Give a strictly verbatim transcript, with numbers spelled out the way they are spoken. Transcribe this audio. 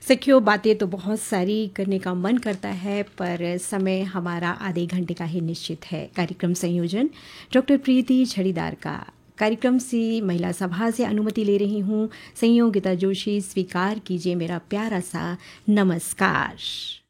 सखियों, बातें तो बहुत सारी करने का मन करता है, पर समय हमारा आधे घंटे का ही निश्चित है। कार्यक्रम संयोजन डॉक्टर प्रीति छड़ीदार का। कार्यक्रम से महिला सभा से अनुमति ले रही हूँ। संयोगिता जोशी, स्वीकार कीजिए मेरा प्यारा सा नमस्कार।